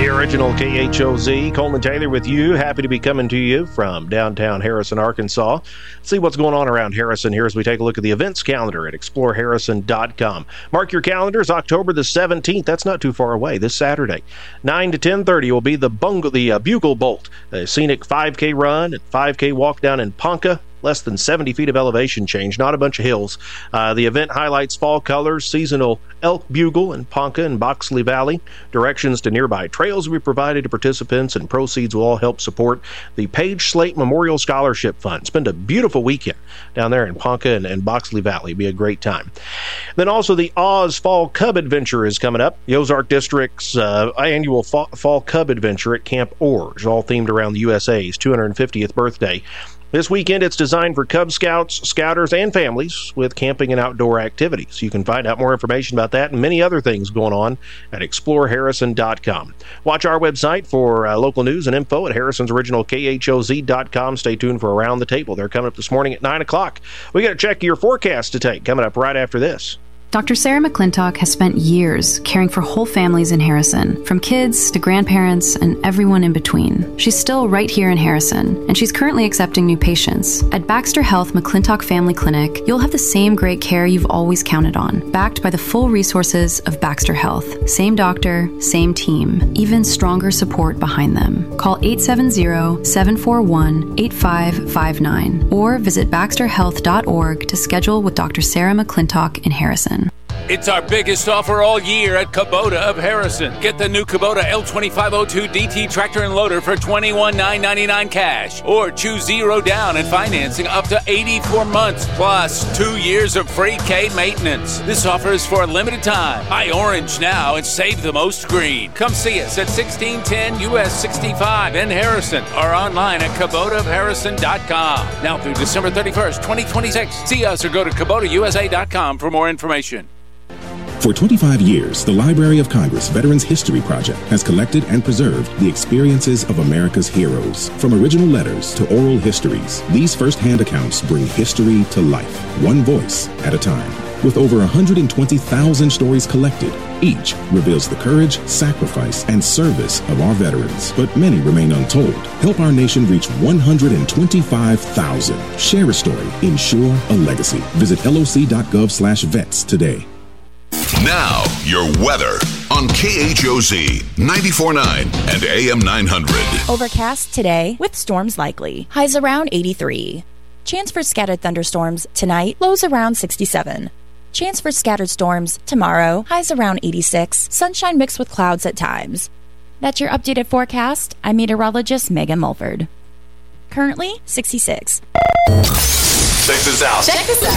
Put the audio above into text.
The original KHOZ, Coleman Taylor with you. Happy to be coming to you from downtown Harrison, Arkansas. Let's see what's going on around Harrison here as we take a look at the events calendar at exploreharrison.com. Mark your calendars, October the 17th. That's not too far away, this Saturday. 9 to 10:30 will be the Bugle Bolt, a scenic 5K run and 5K walk down in Ponca. Less than 70 feet of elevation change, not a bunch of hills. The event highlights fall colors, seasonal elk bugle in Ponca and Boxley Valley. Directions to nearby trails will be provided to participants, and proceeds will all help support the Page Slate Memorial Scholarship Fund. Spend a beautiful weekend down there in Ponca and Boxley Valley. It'll be a great time. Then also the Oz Fall Cub Adventure is coming up. The Ozark District's annual Fall Cub Adventure at Camp Orge, all themed around the USA's 250th birthday. This weekend, it's designed for Cub Scouts, Scouters, and families with camping and outdoor activities. You can find out more information about that and many other things going on at exploreharrison.com. Watch our website for local news and info at harrisonsoriginalkhoz.com. Stay tuned for Around the Table. They're coming up this morning at 9 o'clock. We got to check your forecast to take coming up right after this. Dr. Sarah McClintock has spent years caring for whole families in Harrison, from kids to grandparents and everyone in between. She's still right here in Harrison, and she's currently accepting new patients. At Baxter Health McClintock Family Clinic, you'll have the same great care you've always counted on, backed by the full resources of Baxter Health. Same doctor, same team, even stronger support behind them. Call 870-741-8559 or visit baxterhealth.org to schedule with Dr. Sarah McClintock in Harrison. It's our biggest offer all year at Kubota of Harrison. Get the new Kubota L2502 DT tractor and loader for $21,999 cash. Or choose 0 down and financing up to 84 months, plus 2 years of free K maintenance. This offer is for a limited time. Buy orange now and save the most green. Come see us at 1610 US 65 in Harrison or online at KubotaofHarrison.com. Now through December 31st, 2026. See us or go to KubotaUSA.com for more information. For 25 years, the Library of Congress Veterans History Project has collected and preserved the experiences of America's heroes. From original letters to oral histories, these first-hand accounts bring history to life, one voice at a time. With over 120,000 stories collected, each reveals the courage, sacrifice, and service of our veterans. But many remain untold. Help our nation reach 125,000. Share a story. Ensure a legacy. Visit loc.gov/vets today. Now, your weather on KHOZ 94.9 and AM 900. Overcast today with storms likely. Highs around 83. Chance for scattered thunderstorms tonight. Lows around 67. Chance for scattered storms tomorrow. Highs around 86. Sunshine mixed with clouds at times. That's your updated forecast. I'm meteorologist Megan Mulford. Currently 66. Check this out.